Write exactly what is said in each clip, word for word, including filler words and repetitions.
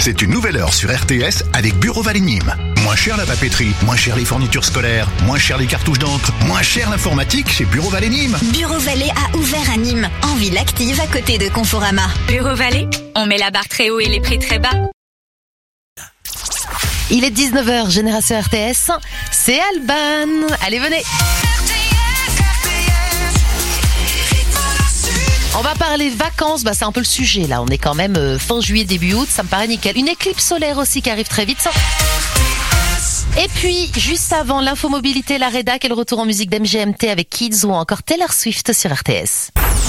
C'est une nouvelle heure sur R T S avec Bureau Vallée Nîmes. Moins cher la papeterie, moins cher les fournitures scolaires, moins cher les cartouches d'encre, moins cher l'informatique chez Bureau Vallée Nîmes. Bureau Vallée a ouvert à Nîmes, en ville active à côté de Conforama. Bureau Vallée, on met la barre très haut et les prix très bas. Il est dix-neuf heures, Génération R T S, c'est Alban. Allez, venez. On va parler vacances, bah c'est un peu le sujet là, on est quand même euh, fin juillet, début août, ça me paraît nickel. Une éclipse solaire aussi qui arrive très vite. Et puis, juste avant l'infomobilité, la rédac et le retour en musique d'M G M T avec Kids ou encore Taylor Swift sur R T S.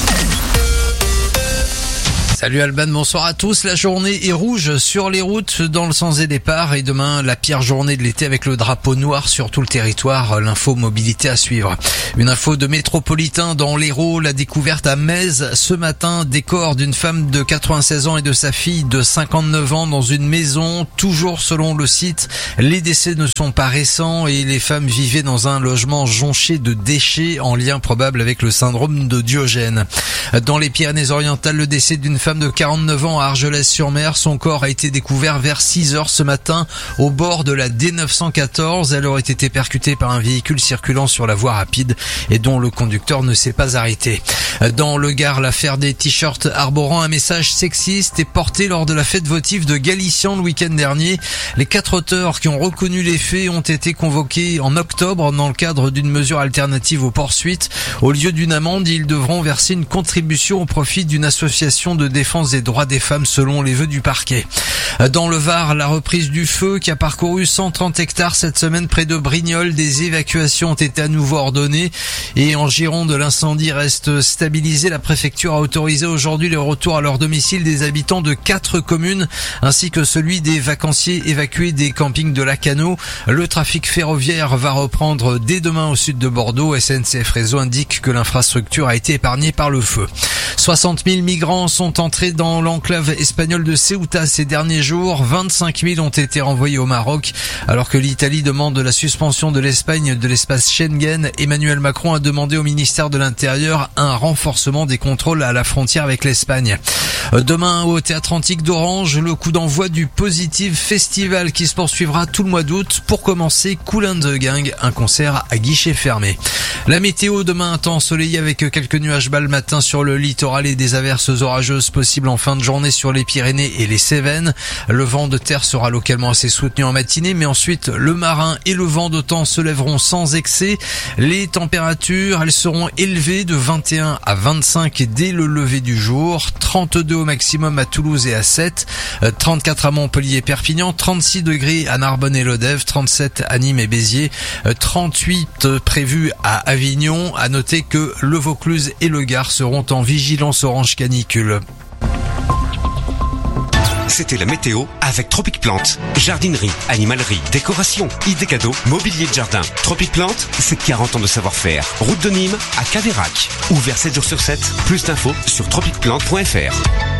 Salut Alban, bonsoir à tous. La journée est rouge sur les routes dans le sens des départs et demain la pire journée de l'été avec le drapeau noir sur tout le territoire. L'info mobilité à suivre. Une info de métropolitain dans l'Hérault, la découverte à Metz ce matin des corps d'une femme de quatre-vingt-seize ans et de sa fille de cinquante-neuf ans dans une maison. Toujours selon le site, les décès ne sont pas récents et les femmes vivaient dans un logement jonché de déchets en lien probable avec le syndrome de Diogène. Dans les Pyrénées-Orientales, le décès d'une femme de quarante-neuf ans à Argelès-sur-Mer. Son corps a été découvert vers six heures ce matin au bord de la D neuf cent quatorze. Elle aurait été percutée par un véhicule circulant sur la voie rapide et dont le conducteur ne s'est pas arrêté. Dans le Gard, l'affaire des t-shirts arborant un message sexiste est portée lors de la fête votive de Galician le week-end dernier. Les quatre auteurs qui ont reconnu les faits ont été convoqués en octobre dans le cadre d'une mesure alternative aux poursuites. Au lieu d'une amende, ils devront verser une contribution au profit d'une association de défense des droits des femmes selon les vœux du parquet. Dans le Var, la reprise du feu qui a parcouru cent trente hectares cette semaine près de Brignoles. Des évacuations ont été à nouveau ordonnées et en Gironde, l'incendie reste stabilisé. La préfecture a autorisé aujourd'hui le retour à leur domicile des habitants de quatre communes ainsi que celui des vacanciers évacués des campings de Lacanau. Le trafic ferroviaire va reprendre dès demain au sud de Bordeaux. S N C F Réseau indique que l'infrastructure a été épargnée par le feu. soixante mille migrants sont entrés dans l'enclave espagnole de Ceuta ces derniers jours. vingt-cinq mille ont été renvoyés au Maroc. Alors que l'Italie demande la suspension de l'Espagne de l'espace Schengen, Emmanuel Macron a demandé au ministère de l'Intérieur un renforcement des contrôles à la frontière avec l'Espagne. Demain, au Théâtre Antique d'Orange, le coup d'envoi du Positive Festival qui se poursuivra tout le mois d'août. Pour commencer, Kool and the Gang, un concert à guichet fermé. La météo, demain, un temps ensoleillé avec quelques nuages bas le matin sur le littoral et des averses orageuses possibles en fin de journée sur les Pyrénées et les Cévennes. Le vent de terre sera localement assez soutenu en matinée, mais ensuite le marin et le vent de temps se lèveront sans excès. Les températures, elles seront élevées de vingt et un à vingt-cinq dès le lever du jour, trente-deux au maximum à Toulouse et à Sète, trente-quatre à Montpellier et Perpignan, trente-six degrés à Narbonne et Lodève, trente-sept à Nîmes et Béziers, trente-huit prévus à Avignon. À noter que le Vaucluse et le Gard seront en vigilance orange canicule. C'était la météo avec Tropic Plante. Jardinerie, animalerie, décoration, idées cadeaux, mobilier de jardin. Tropic Plante, c'est quarante ans de savoir-faire. Route de Nîmes à Cadérac. Ouvert sept jours sur sept. Plus d'infos sur tropic plante point f r.